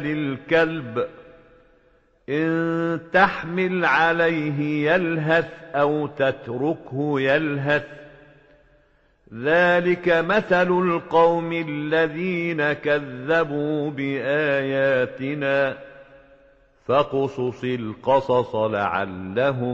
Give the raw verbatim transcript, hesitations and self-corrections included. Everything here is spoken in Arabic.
الكلب إن تحمل عليه يلهث أو تتركه يلهث ذلك مثل القوم الذين كذبوا بآياتنا فاقصص القصص لعلهم